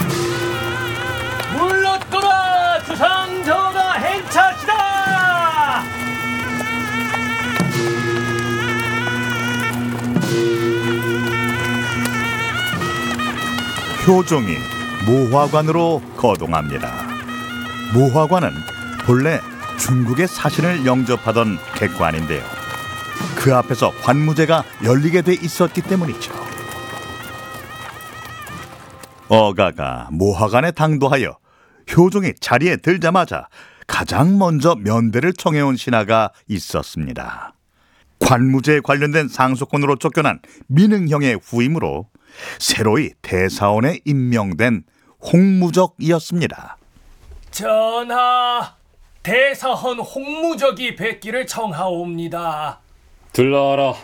물러거라 주상전하 행차시다. 효종이 모화관으로 거동합니다. 모화관은 본래 중국의 사신을 영접하던 객관인데요. 그 앞에서 관무제가 열리게 돼 있었기 때문이죠. 어가가 모화관에 당도하여 효종이 자리에 들자마자 가장 먼저 면대를 청해온 신하가 있었습니다. 관무제에 관련된 상소권으로 쫓겨난 민응형의 후임으로 새로이 대사원에 임명된 홍무적이었습니다. 전하, 대사헌 홍무적이 뵙기를 청하옵니다. 들러라.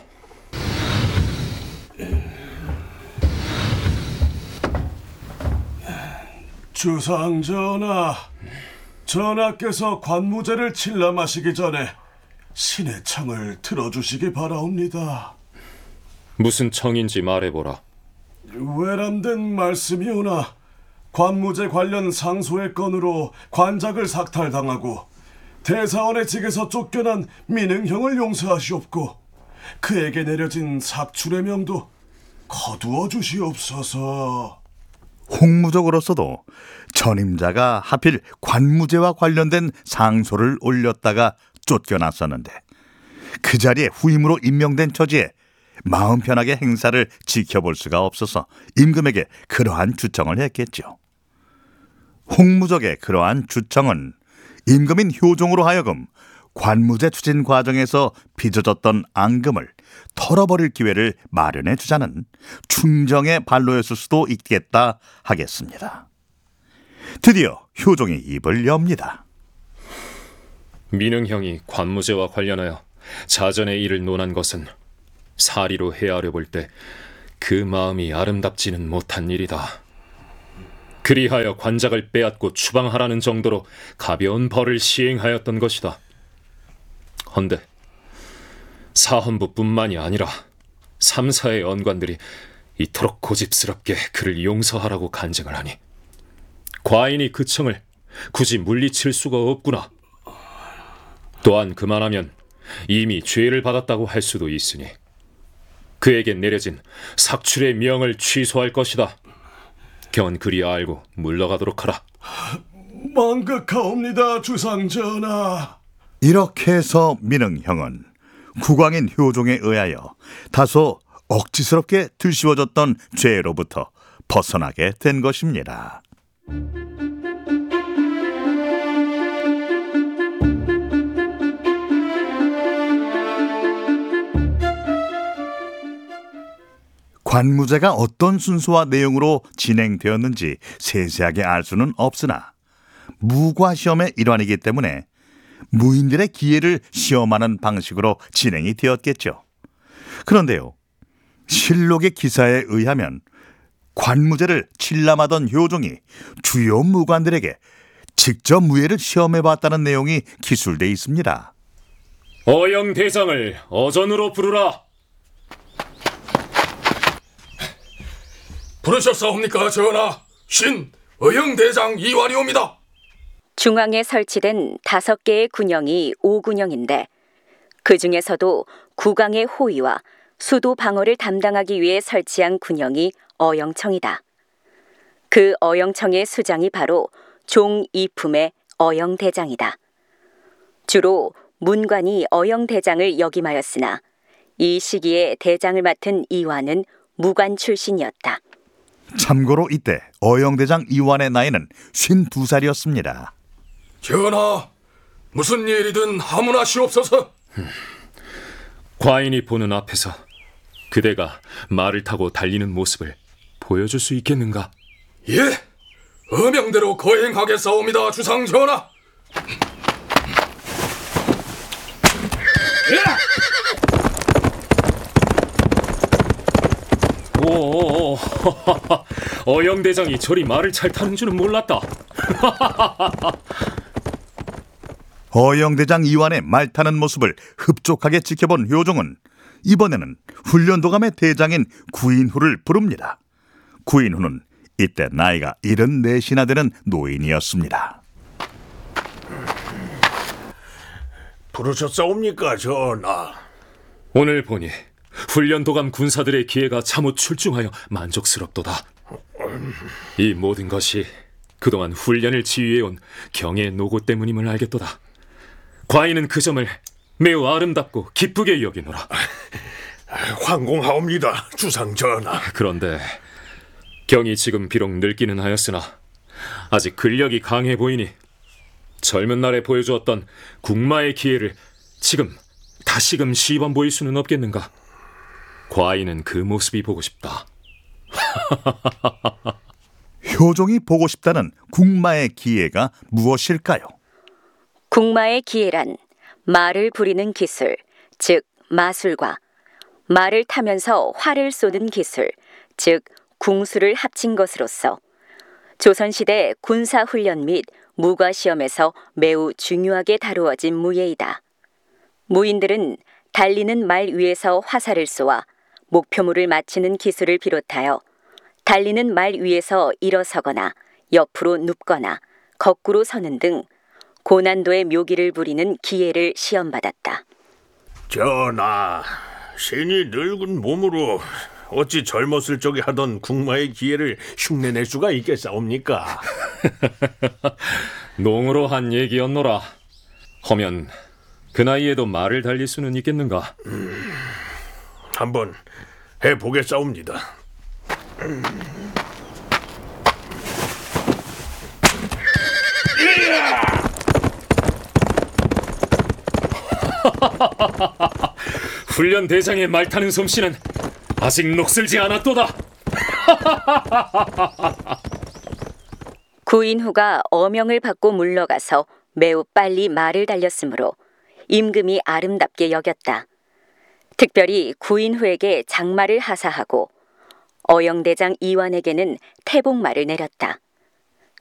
주상전하, 전하께서 관무제를 칠람하시기 전에 신의 청을 들어주시기 바라옵니다. 무슨 청인지 말해보라. 외람된 말씀이오나 관무제 관련 상소의 건으로 관작을 삭탈당하고 대사원의 직에서 쫓겨난 민응형을 용서하시옵고 그에게 내려진 삭출의 명도 거두어 주시옵소서. 홍무적으로서도 전임자가 하필 관무제와 관련된 상소를 올렸다가 쫓겨났었는데 그 자리에 후임으로 임명된 처지에 마음 편하게 행사를 지켜볼 수가 없어서 임금에게 그러한 주청을 했겠죠. 홍무적의 그러한 주청은 임금인 효종으로 하여금 관무제 추진 과정에서 빚어졌던 앙금을 털어버릴 기회를 마련해 주자는 충정의 발로였을 수도 있겠다 하겠습니다. 드디어 효종이 입을 엽니다. 민응형이 관무제와 관련하여 자전의 일을 논한 것은 사리로 헤아려 볼 때 그 마음이 아름답지는 못한 일이다. 그리하여 관작을 빼앗고 추방하라는 정도로 가벼운 벌을 시행하였던 것이다. 헌데 사헌부뿐만이 아니라 3사의 언관들이 이토록 고집스럽게 그를 용서하라고 간증을 하니 과인이 그 청을 굳이 물리칠 수가 없구나. 또한 그만하면 이미 죄를 받았다고 할 수도 있으니 그에게 내려진 삭출의 명을 취소할 것이다. 경은 그리 알고 물러가도록 하라. 망극하옵니다, 주상전하. 이렇게 해서 민응형은 국왕인 효종에 의하여 다소 억지스럽게 들씌워졌던 죄로부터 벗어나게 된 것입니다. 관무제가 어떤 순서와 내용으로 진행되었는지 세세하게 알 수는 없으나 무과시험의 일환이기 때문에 무인들의 기회를 시험하는 방식으로 진행이 되었겠죠. 그런데요, 실록의 기사에 의하면 관무제를 칠람하던 효종이 주요 무관들에게 직접 무예를 시험해봤다는 내용이 기술돼 있습니다. 어영대장을 어전으로 부르라. 부르셨사옵니까, 전하? 신 어영대장 이완이옵니다. 중앙에 설치된 5개의 군영이 5군영인데 그 중에서도 국왕의 호위와 수도 방어를 담당하기 위해 설치한 군영이 어영청이다. 그 어영청의 수장이 바로 종이품의 어영대장이다. 주로 문관이 어영대장을 역임하였으나 이 시기에 대장을 맡은 이완은 무관 출신이었다. 참고로 이때 어영대장 이완의 나이는 52살이었습니다. 전하, 무슨 일이든 하문하시옵소서. 과인이 보는 앞에서 그대가 말을 타고 달리는 모습을 보여줄 수 있겠는가? 예, 어명대로 거행하겠사옵니다, 주상전하. 오, 어영대장이 저리 말을 잘 타는 줄은 몰랐다. 어영대장 이완의 말 타는 모습을 흡족하게 지켜본 효종은 이번에는 훈련도감의 대장인 구인후를 부릅니다. 구인후는 이때 나이가 74이나 되는 노인이었습니다. 부르셨사옵니까, 전하? 오늘 보니 훈련 도감 군사들의 기회가 참으 출중하여 만족스럽도다. 이 모든 것이 그동안 훈련을 지휘해온 경의 노고 때문임을 알겠도다. 과인은 그 점을 매우 아름답고 기쁘게 여기노라. 황공하옵니다, 주상 전하. 그런데 경이 지금 비록 늙기는 하였으나 아직 근력이 강해 보이니 젊은 날에 보여주었던 국마의 기회를 지금 다시금 시범 보일 수는 없겠는가? 과인은 그 모습이 보고 싶다. 효종이 보고 싶다는 국마의 기회가 무엇일까요? 국마의 기회란 말을 부리는 기술, 즉 마술과 말을 타면서 활을 쏘는 기술, 즉 궁수를 합친 것으로서 조선시대 군사훈련 및 무과시험에서 매우 중요하게 다루어진 무예이다. 무인들은 달리는 말 위에서 화살을 쏘아 목표물을 맞히는 기술을 비롯하여 달리는 말 위에서 일어서거나 옆으로 눕거나 거꾸로 서는 등 고난도의 묘기를 부리는 기회를 시험받았다. 전하, 신이 늙은 몸으로 어찌 젊었을 적에 하던 국마의 기회를 흉내낼 수가 있겠사옵니까? 농으로 한 얘기였노라. 허면 그 나이에도 말을 달릴 수는 있겠는가? 한번 해보겠사옵니다. 훈련 대장의 말 타는 솜씨는 아직 녹슬지 않았도다. 구인후가 어명을 받고 물러가서 매우 빨리 말을 달렸으므로 임금이 아름답게 여겼다. 특별히 구인후에게 장마를 하사하고 어영대장 이완에게는 태복말을 내렸다.